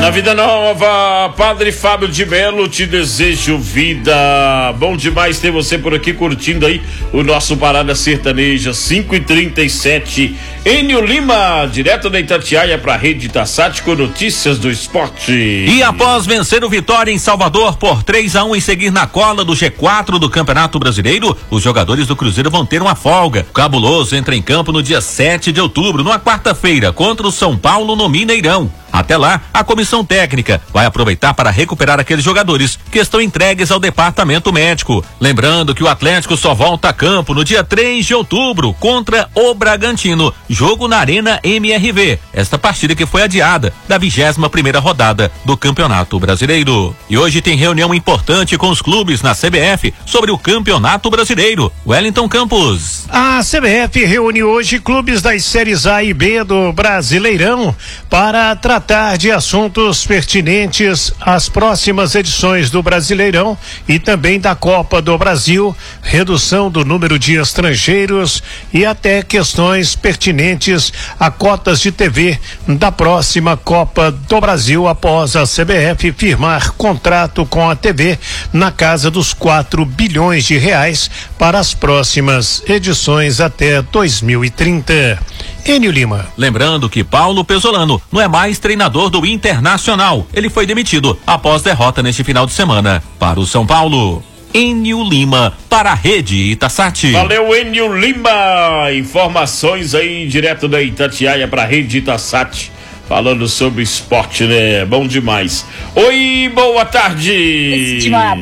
Na Vida Nova, Padre Fábio de Melo, te desejo vida. Bom demais ter você por aqui curtindo aí o nosso Parada Sertaneja 5h37. Enio Lima, direto da Itatiaia pra Rede Itassat com notícias do esporte. E após vencer o Vitória em Salvador por 3-1 e seguir na cola do G4 do Campeonato Brasileiro, os jogadores do Cruzeiro vão ter uma folga. O Cabuloso entra em campo no dia 7 de outubro, numa quarta-feira, contra o São Paulo no Mineirão. Até lá, a comissão técnica vai aproveitar para recuperar aqueles jogadores que estão entregues ao departamento médico. Lembrando que o Atlético só volta a campo no dia 3 de outubro contra o Bragantino, jogo na Arena MRV. Esta partida que foi adiada da 21ª rodada do Campeonato Brasileiro. E hoje tem reunião importante com os clubes na CBF sobre o Campeonato Brasileiro. Wellington Campos. A CBF reúne hoje clubes das séries A e B do Brasileirão para tratar de assuntos pertinentes às próximas edições do Brasileirão e também da Copa do Brasil, redução do número de estrangeiros e até questões pertinentes a cotas de TV da próxima Copa do Brasil após a CBF firmar contrato com a TV na casa dos 4 bilhões de reais para as próximas edições até 2030. Enio Lima. Lembrando que Paulo Pesolano não é mais treinador do Internacional. Ele foi demitido após derrota neste final de semana para o São Paulo. Enio Lima para a Rede Itassat. Valeu, Enio Lima. Informações aí direto da Itatiaia para a Rede Itassat. Falando sobre esporte, né? Bom demais. Oi, boa tarde.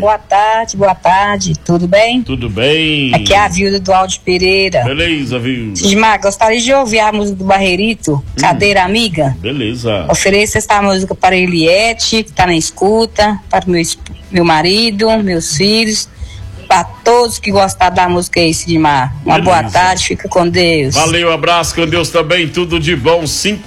Boa tarde, tudo bem? Tudo bem. Aqui é a Vilda do Aldo Pereira. Beleza, Vilda. Sidmar, gostaria de ouvir a música do Barreirito, Cadeira Amiga. Beleza. Ofereço esta música para Eliette, que está na escuta, para meu marido, meus filhos, para todos que gostaram da música aí, Sidmar. Uma boa tarde, fica com Deus. Valeu, abraço, com Deus também, tudo de bom.